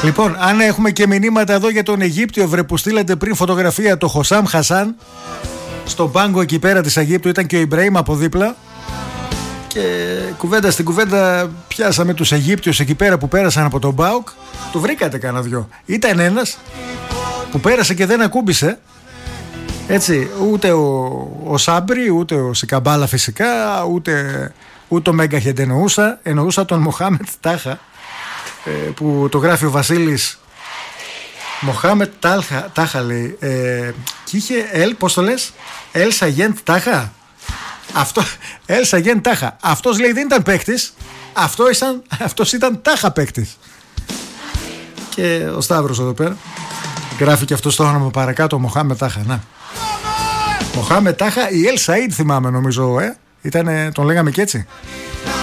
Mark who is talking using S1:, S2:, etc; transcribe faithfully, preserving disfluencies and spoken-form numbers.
S1: Λοιπόν, αν έχουμε και μηνύματα εδώ για τον Αιγύπτιο, βρε, που στείλατε πριν φωτογραφία, το Χωσάμ Χασάν στον πάγκο εκεί πέρα της Αιγύπτου, ήταν και ο Ιμπραήμ από δίπλα. Και κουβέντα στην κουβέντα πιάσαμε τους Αιγύπτιους εκεί πέρα που πέρασαν από τον ΠΑΟΚ. Το βρήκατε κανένα δυο. Ήταν ένας που πέρασε και δεν ακούμπησε. Έτσι, ούτε ο, ο Σάμπρι, ούτε ο Σικαμπάλα φυσικά, ούτε, ούτε ο Μέγκαχεντ εννοούσα. Εννοούσα τον Μοχάμετ Τάχα, ε, που το γράφει ο Βασίλης. Μοχάμετ Τάχα, Τάχα λέει. Ε, και είχε Ελ, πώς το λες, Ελ Σαγέντ Τάχα. Αυτό, Ελ Σαγέντ Τάχα. Αυτός λέει δεν ήταν παίκτης. Αυτό ήταν, αυτός ήταν Τάχα παίκτης. Και ο Σταύρος εδώ πέρα γράφει και αυτό το όνομα παρακάτω, Μοχάμετ Τάχα. Να. Μοχάμετ Τάχα ή Ελ Σαΐντ θυμάμαι νομίζω, ε. Ήτανε, τον λέγαμε και έτσι.